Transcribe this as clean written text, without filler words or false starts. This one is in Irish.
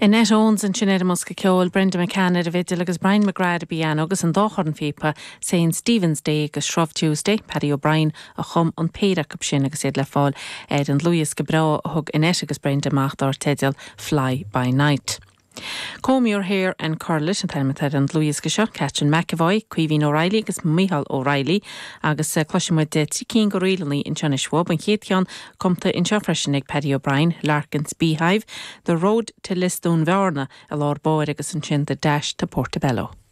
Annette Owens and Sinead Muska Ceol, Brenda McCann a bhid agus Brian McGrath a bíán agus an dóchar an fipa St. Stephen's Day agus Shrove Tuesday, Paddy O'Brien a chum an péireach ab sin agus iad le fáil Ed and Louis go bra thug Annette agus Brenda Machdar tedal Fly by Night. Comb your hair and curl it and time and Louis Gisha, Catherine McAvoy, Queeveen O'Reilly, agus Michael O'Reilly, agus Clushing with the King O'Reilly in Johnny Schwab and Keithion come to in Freshenig Paddy O'Brien, Larkin's Beehive, the road to Listone Varna, a Lord Boyd agus and Chin the dash to Portobello.